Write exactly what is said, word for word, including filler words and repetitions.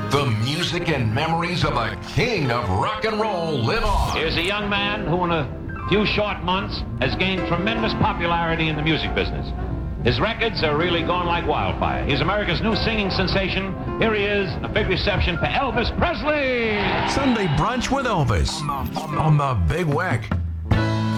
The music and memories of a king of rock and roll live on. Here's a young man who in a few short months has gained tremendous popularity in the music business. His records are really going like wildfire. He's America's new singing sensation. Here he is, a big reception for Elvis Presley. Sunday brunch with Elvis on the Big Weck.